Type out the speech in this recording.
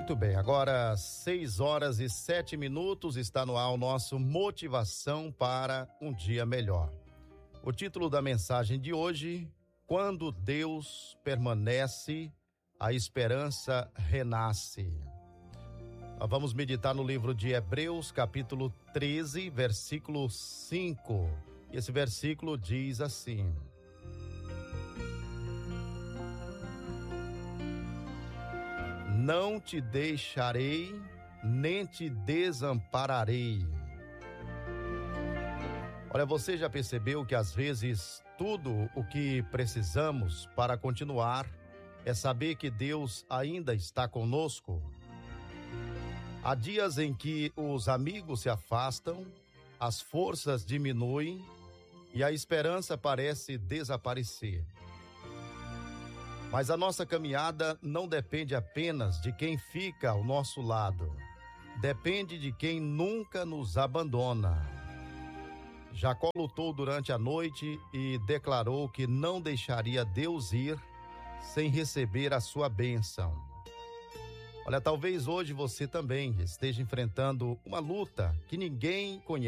Muito bem, agora 6h07 está no ar o nosso Motivação para um Dia Melhor. O título da mensagem de hoje: Quando Deus permanece, a esperança renasce. Nós vamos meditar no livro de Hebreus, capítulo 13, versículo 5. Esse versículo diz assim: Não te deixarei, nem te desampararei. Olha, você já percebeu que às vezes tudo o que precisamos para continuar é saber que Deus ainda está conosco? Há dias em que os amigos se afastam, as forças diminuem e a esperança parece desaparecer. Mas a nossa caminhada não depende apenas de quem fica ao nosso lado. Depende de quem nunca nos abandona. Jacó lutou durante a noite e declarou que não deixaria Deus ir sem receber a sua bênção. Olha, talvez hoje você também esteja enfrentando uma luta que ninguém conhece.